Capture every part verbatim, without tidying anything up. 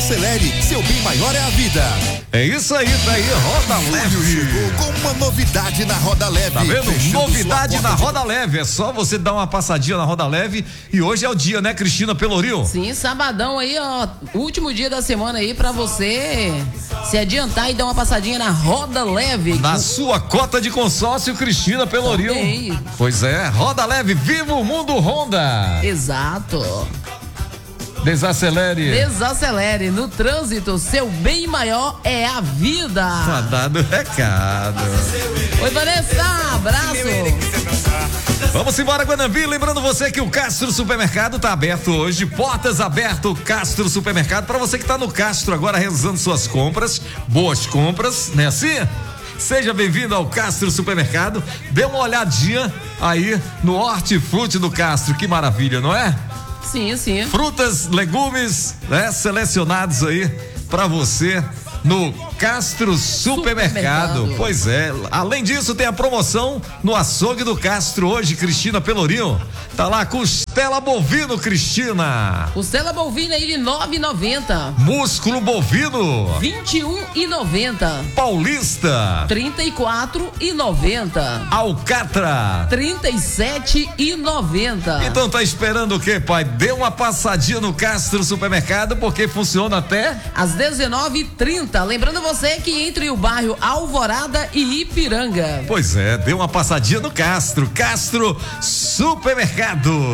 Desacelere, seu bem maior é a vida. É isso aí, tá aí, Roda Leve. Chegou com uma novidade na Roda Leve. Tá vendo? Fechando Novidade na de... Roda Leve. É só você dar uma passadinha na Roda Leve. E hoje é o dia, né, Cristina Pelourinho? Sim, sabadão aí, ó. Último dia da semana aí pra você se adiantar e dar uma passadinha na Roda Leve. Na sua cota de consórcio, Cristina Pelourinho. Também. Pois é, Roda Leve, viva o mundo Honda. Exato. Desacelere. Desacelere. No trânsito, seu bem maior é a vida. Tá dado recado. Oi, Vanessa, abraço. Vamos embora, Guanambi. Lembrando você que o Castro Supermercado tá aberto hoje. Portas aberto, Castro Supermercado. Para você que tá no Castro agora realizando suas compras. Boas compras, né assim? Seja bem-vindo ao Castro Supermercado. Dê uma olhadinha aí no Hortifruti do Castro. Que maravilha, não é? Sim, sim. Frutas, legumes, né? Selecionados aí pra você no Castro Supermercado. Supermercado. Pois é. Além disso, tem a promoção no açougue do Castro hoje, Cristina Pelourinho. Tá lá, costela bovino, Cristina. Costela bovina aí de nove e noventa. Músculo bovino. vinte e um e noventa. Paulista. trinta e quatro e noventa. Alcatra. trinta e sete e noventa. Então tá esperando o quê, pai? Dê uma passadinha no Castro Supermercado, porque funciona até às dezenove e trinta. Lembrando você que entre o bairro Alvorada e Ipiranga. Pois é, dê uma passadinha no Castro. Castro Supermercado.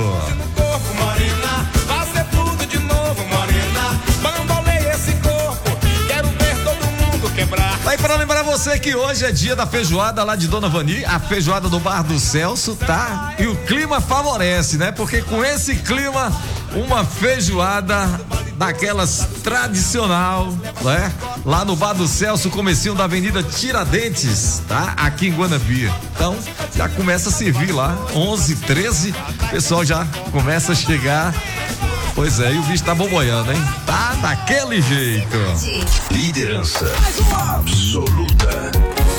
Vai para lembrar você que hoje é dia da feijoada lá de Dona Vani, a feijoada do Bar do Celso, tá? E o clima favorece, né? Porque com esse clima, uma feijoada daquelas tradicional, né? Lá no Bar do Celso, comecinho da Avenida Tiradentes, tá? Aqui em Guanambi. Então, já começa a servir lá, onze, treze, o pessoal já começa a chegar. Pois é, e o bicho tá boboiando, hein? Tá daquele jeito. Liderança absoluta.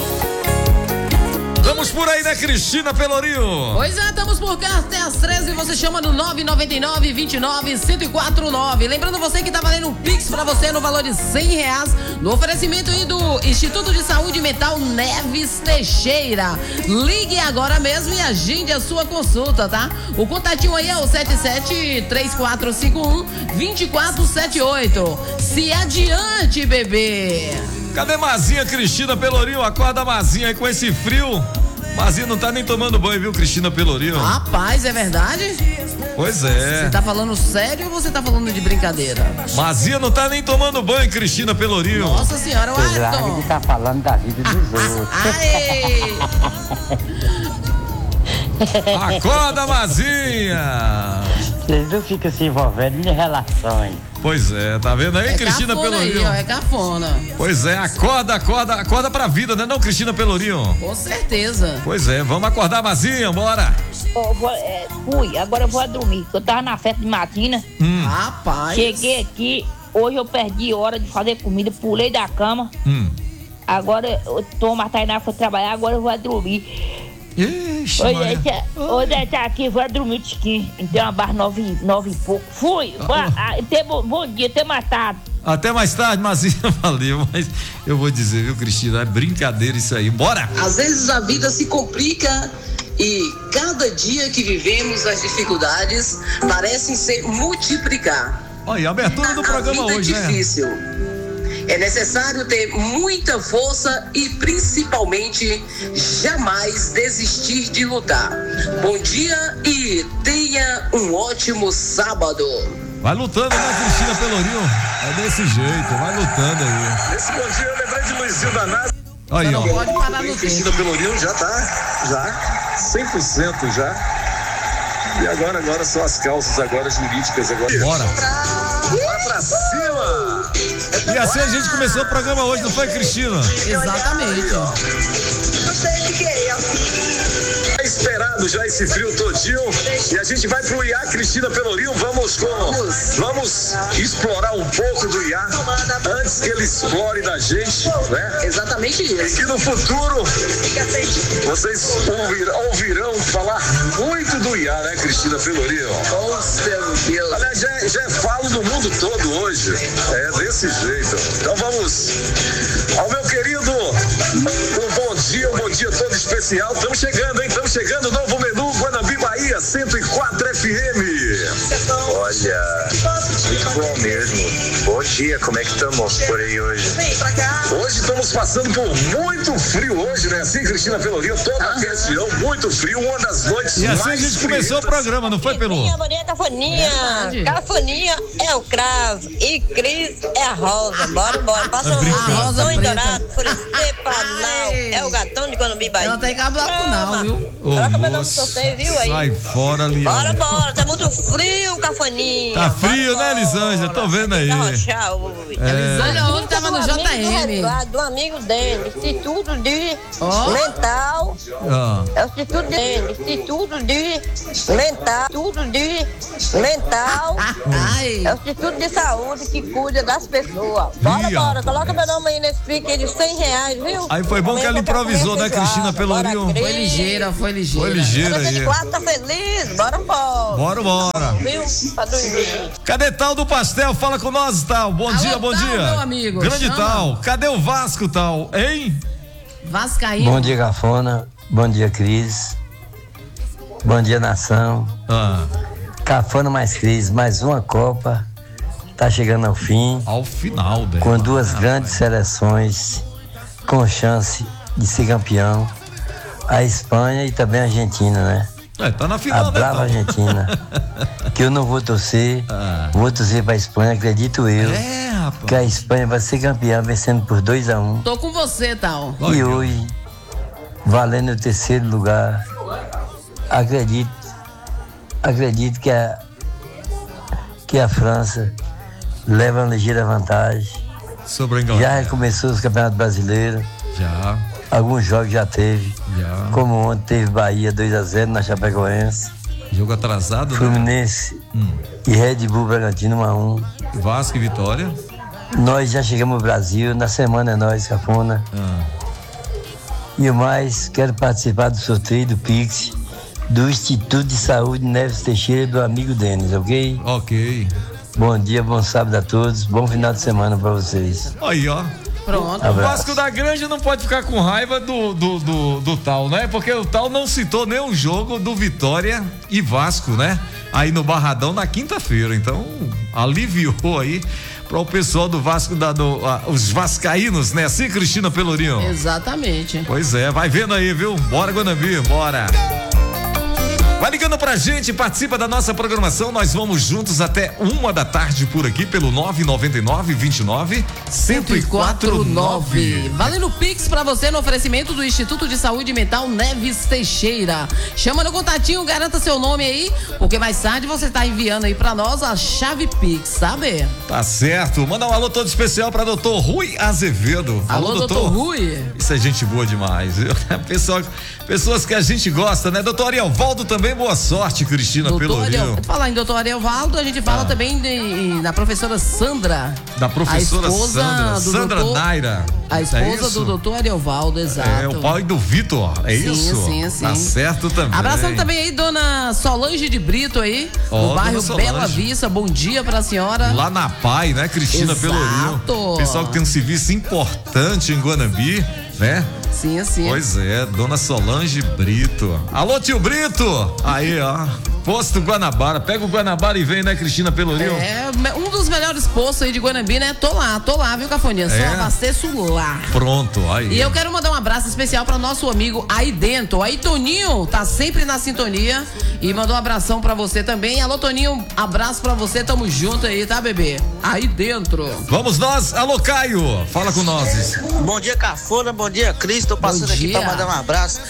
Vamos por aí, né, Cristina Pelourinho? Pois é, estamos por cá até às treze. Você chama no nove nove nove, vinte e nove, cento e quatro nove. Lembrando você que tá valendo um Pix pra você no valor de cem reais. No oferecimento aí do Instituto de Saúde Mental Neves Teixeira. Ligue agora mesmo e agende a sua consulta, tá? O contatinho aí é o sete sete três quatro cinco um, dois quatro sete oito. Se adiante, bebê. Cadê Mazinha, Cristina Pelourinho? Acorda, Mazinha, aí com esse frio. Mazinha não tá nem tomando banho, viu, Cristina Pelourinho? Rapaz, é verdade? Pois é. Você tá falando sério ou você tá falando de brincadeira? Mazinha não tá nem tomando banho, Cristina Pelourinho. Nossa senhora, o Ayrton. Ele tá falando da vida dos outros. Acorda, Mazinha. Vocês não ficam se envolvendo em relações. Pois é, tá vendo aí, é Cristina Pelourinho? Aí, ó, é cafona. Pois é, acorda, acorda, acorda pra vida, né não, Cristina Pelourinho? Com certeza. Pois é, vamos acordar, Mazinha, bora. Oh, vou, é, fui, agora eu vou dormir. Eu tava na festa de Matina. Hum. Rapaz. Cheguei aqui, hoje eu perdi hora de fazer comida, pulei da cama. Hum. Agora eu tô, a Tainá foi trabalhar, agora eu vou dormir. Ixi, hoje é, hoje tá aqui, vou dormir de esqui. Então, uma barra nove, nove e pouco. Fui. Ah, boa, até, bom dia, até mais tarde. Até mais tarde, Mazinha, valeu. Mas eu vou dizer, viu, Cristina? É brincadeira isso aí. Bora! Às vezes a vida se complica e cada dia que vivemos as dificuldades parecem se multiplicar. Olha, a abertura do a, programa a vida hoje, é difícil. né? É necessário ter muita força e principalmente jamais desistir de lutar. Bom dia e tenha um ótimo sábado. Vai lutando, né, Cristina Pelourinho? É desse jeito, vai lutando aí. Nesse bom dia eu lembrei de Luizinho da NASA. Aí, ó. Pode parar no Cristina Pelourinho já tá, já, cem por cento já. E agora, agora são as causas agora jurídicas agora. Bora. Vai pra cima! E assim a gente começou o programa hoje, não foi, Cristina? Exatamente. É esperado já esse frio todinho e a gente vai pro I A, Cristina Pelourinho, vamos com, vamos explorar um pouco do I A antes que ele explore da gente, né? Exatamente isso. E que no futuro vocês ouvirão, ouvirão falar muito do I A, né, Cristina Pelourinho? Com certeza. Aliás, já, já falo no mundo todo hoje, é desse jeito. Então vamos ao meu querido, um bom dia, um bom dia todo especial. Estamos chegando, hein? Estamos chegando, novo menu Guanambi Bahia cento e quatro F M. Olha, muito bom mesmo. Bom dia, como é que estamos por aí hoje? Hoje estamos passando por muito frio hoje, né? Assim, Cristina Pelourinho, toda a região, muito frio, uma das noites E assim a mais gente começou o frias. programa, não foi, Pelô? Maria Cafoninha. Cafoninha é o cravo e Cris é a rosa. Bora, bora. Passa um rosa sonho preta. dourado, florescer panal. É o gatão de Guanambi Bahia. Ela tem cabelo não, viu? Ô, Coloca meu nome no moço, sorteio, viu aí? sai fora, Leandro. Bora, bora. Tá muito frio, Cafoninha. Tá frio, Bora, né, Elisângela? Tô vendo aí. Tá rochar hoje. Elisângela ontem tava no J M. Do amigo dele, Instituto de Ó. Mental. Ah, É o Instituto de Instituto de Mental. Instituto de Mental. Ai. É o Instituto de Saúde que cuida das pessoas. Bora, Ih, bora. rapaz. Coloca meu nome aí nesse pique aí de cem reais, viu? Aí foi bom que ela improvisou, né, Cristina Pelourinho? Foi ligeira, foi ligeira. Foi ligeira Você aí. de quatro tá feliz? Bora, bora. Bora, bora. Viu? Pra dormir. Cadê Tal do Pastel? Fala com nós, Tal. Bom Alô, dia, bom Tal, dia. meu amigo. Grande Chama. Tal. Cadê o Vasco, Tal? Hein? Vascaíno. Bom dia, Cafona. Bom dia, Cris. Bom dia, nação. Ah, Cafona mais Cris, mais uma Copa. Tá chegando ao fim. ao final, velho. Com duas grandes seleções com chance de ser campeão. A Espanha e também a Argentina, né? É, tá na A final, né, brava Tal? Argentina. Que eu não vou torcer. Ah. Vou torcer pra Espanha, acredito eu. É, rapaz. Que a Espanha vai ser campeã, vencendo por dois a um. Tô com você, Tal. E Olha. hoje, valendo o terceiro lugar, acredito, acredito que a, que a França leva uma ligeira vantagem. Sobre a Já Inglaterra. recomeçou os campeonatos brasileiros, Já, alguns jogos já teve, já. como ontem teve Bahia dois a zero na Chapecoense, Jogo atrasado, né? Fluminense Hum. e Red Bull Bragantino um a um. Vasco e Vitória. Nós já chegamos ao Brasil, na semana é nós, Cafona. Ah, E o mais, quero participar do sorteio do Pix do Instituto de Saúde Neves Teixeira do amigo Denis, ok? ok. Bom dia, bom sábado a todos, bom final de semana pra vocês. Aí, ó. Pronto. O Abraço. Vasco da Granja não pode ficar com raiva do, do, do, do Tal, né? Porque o Tal não citou nenhum jogo do Vitória e Vasco, né? Aí no Barradão na quinta-feira. Então, aliviou aí para o pessoal do Vasco, da, do, ah, os vascaínos, né? Assim, Cristina Pelourinho? Exatamente. Pois é, vai vendo aí, viu? Bora, Guanambi, bora. Vai ligando pra gente, participa da nossa programação. Nós vamos juntos até uma da tarde por aqui pelo nove nove nove, vinte e nove, cento e quatro nove. Valendo Pix pra você no oferecimento do Instituto de Saúde Mental Neves Teixeira. Chama no contatinho, garanta seu nome aí, porque mais tarde você tá enviando aí pra nós a chave Pix, sabe? Tá certo. Manda um alô todo especial pra doutor Rui Azevedo. Alô, doutor Rui. Isso é gente boa demais, viu? Pessoal, pessoas que a gente gosta, né? Doutor Arielvaldo também, boa sorte, Cristina Doutor Pelourinho. Ariel, falar em doutor Arielvaldo, a gente fala Ah. também de, da professora Sandra. Da professora a esposa Sandra, do Sandra doutor, Naira. A É esposa isso? do doutor Arielvaldo, exato. É, o pai do Vitor, é Sim, isso? sim, sim. Tá certo também. Abraçando também aí, dona Solange de Brito aí, Ó, no bairro dona Solange. Bela Vista. Bom dia pra senhora. Lá na Pai, né, Cristina Exato. Pelourinho? Pessoal que tem um serviço importante em Guanambi, né? Sim, sim. Pois é, dona Solange Brito. Alô, tio Brito! Aí, ó. Posto Guanabara. Pega o Guanabara e vem, né, Cristina Pelourinho? É, um dos melhores postos aí de Guanambi, né? Tô lá, tô lá, viu, Cafoninha? Só É? abasteço lá. Pronto, aí. E eu quero mandar um abraço especial para nosso amigo aí dentro. Aí Toninho tá sempre na sintonia e mandou um abração para você também. Alô, Toninho, abraço para você, tamo junto aí, tá, bebê? Aí dentro. Vamos nós, alô, Caio. Fala com nós. Bom dia, Cafona. Bom dia, Cris. Tô passando Bom aqui dia. pra mandar um abraço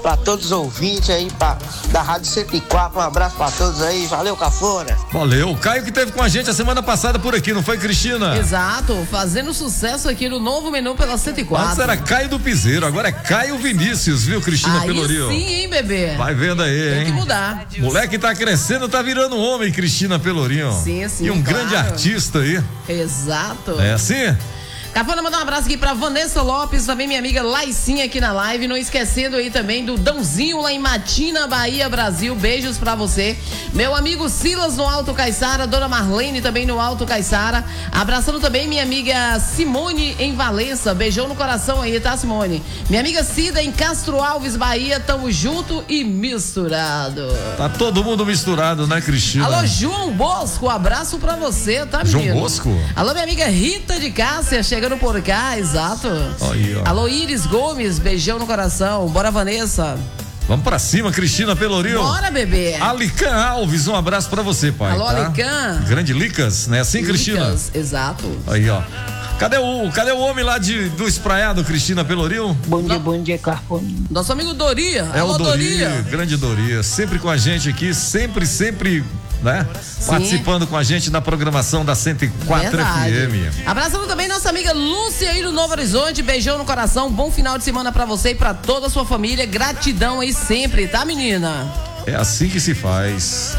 pra todos os ouvintes aí pra, da Rádio cento e quatro. Um abraço pra todos aí. Valeu, Cafona. Valeu. O Caio que teve com a gente a semana passada por aqui, não foi, Cristina? Exato, fazendo sucesso aqui no novo menu pela cento e quatro. Antes era Caio do Piseiro, agora é Caio Vinícius, viu, Cristina aí Pelourinho? Sim, hein, bebê? Vai vendo aí, hein? Tem que mudar. Moleque tá crescendo, tá virando homem, Cristina Pelourinho. Sim, sim. E um claro. grande artista aí. Exato. É assim? Cafona, mandar um abraço aqui pra Vanessa Lopes, também minha amiga Laicinha aqui na live, não esquecendo aí também do Dãozinho lá em Matina, Bahia, Brasil, beijos pra você. Meu amigo Silas no Alto Caiçara, Dona Marlene também no Alto Caiçara, abraçando também minha amiga Simone em Valença, beijão no coração aí, tá, Simone? Minha amiga Cida em Castro Alves, Bahia, tamo junto e misturado. Tá todo mundo misturado, né, Cristina? Alô, João Bosco, abraço pra você, tá, menino? João Bosco? Alô, minha amiga Rita de Cássia, chegando por cá, exato. Aí, ó. Alô, Iris Gomes, beijão no coração. Bora, Vanessa. Vamos pra cima, Cristina Pelourinho. Bora, bebê. Alican Alves, um abraço pra você, pai. Alô, tá? Alican. Grande Licas, né? Assim, Licas, Cristina? exato. Aí, ó. Cadê o, cadê o homem lá de, do Espraiado, Cristina Pelourinho? Bom dia, bom dia, Cafona. Nosso amigo Doria. É Alô, o Doria, Doria. grande Doria, sempre com a gente aqui, sempre, sempre, né? Sim. Participando com a gente na programação da cento e quatro Verdade. F M. Abraçando também nossa amiga Lúcia aí do Novo Horizonte, beijão no coração, bom final de semana pra você e pra toda a sua família, gratidão aí sempre, tá, menina? É assim que se faz.